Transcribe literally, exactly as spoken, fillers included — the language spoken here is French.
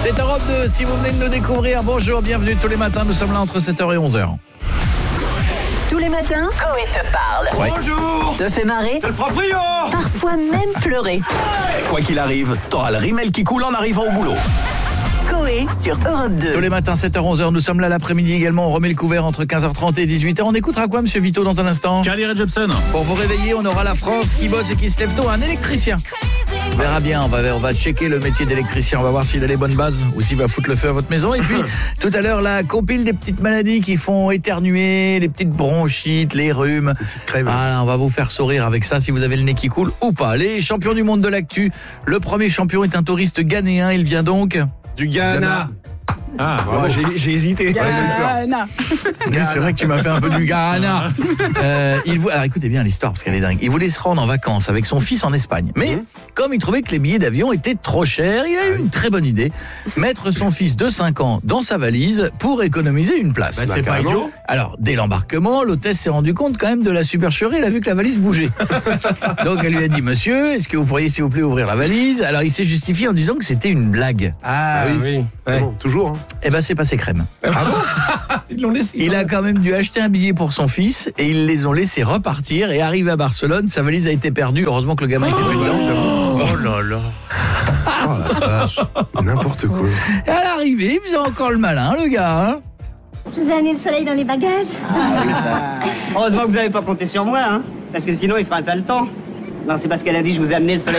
C'est Europe deux, si vous venez de nous découvrir, bonjour, bienvenue tous les matins, nous sommes là entre sept heures et onze heures. Tous les matins, Coé te parle. Ouais. Bonjour. Te fait marrer, C'est le proprio. parfois même pleurer. Quoi qu'il arrive, t'auras le rimel qui coule en arrivant au boulot. Coé sur Europe deux. Tous les matins, sept heures onze heures, nous sommes là l'après-midi également, on remet le couvert entre quinze heures trente et dix-huit heures. On écoutera quoi, monsieur Vito, dans un instant? Carly Rae Jepsen. Pour vous réveiller, on aura la France qui bosse et qui se lève tôt, un électricien. On verra bien, on va, on va checker le métier d'électricien, on va voir s'il a les bonnes bases ou s'il va foutre le feu à votre maison. Et puis, tout à l'heure, la compile des petites maladies qui font éternuer, les petites bronchites, les rhumes. Les petites crèves. Ah là, on va vous faire sourire avec ça, si vous avez le nez qui coule ou pas. Les champions du monde de l'actu, le premier champion est un touriste ghanéen, il vient donc... Du Ghana. Ghana. Ah, moi j'ai, j'ai hésité. Oui, c'est vrai que tu m'as fait un peu du Ghana. Euh, il vou... Alors écoutez bien l'histoire parce qu'elle est dingue. Il voulait se rendre en vacances avec son fils en Espagne. Mais mmh. comme il trouvait que les billets d'avion étaient trop chers, il a eu une très bonne idée. Mettre son fils de cinq ans dans sa valise pour économiser une place. Bah, c'est pas idiot. Alors dès l'embarquement, l'hôtesse s'est rendue compte quand même de la supercherie. Elle a vu que la valise bougeait. Donc elle lui a dit: monsieur, est-ce que vous pourriez s'il vous plaît ouvrir la valise? Alors il s'est justifié en disant que c'était une blague. Ah, Ah oui. oui. C'est bon, toujours. Hein. Eh ben c'est passé crème. Ah bon? Ils l'ont laissé. Il a quand même dû acheter un billet pour son fils et ils les ont laissés repartir. Et arrivé à Barcelone, sa valise a été perdue. Heureusement que le gamin était plus dedans. Oh là là. Oh la vache. N'importe quoi. Et à l'arrivée, il faisait encore le malin, le gars. Hein. Je vous ai amené le soleil dans les bagages. Heureusement que vous n'avez pas compté sur moi, hein, parce que sinon il fera un sale temps. Non, c'est parce qu'elle a dit je vous ai amené le soleil.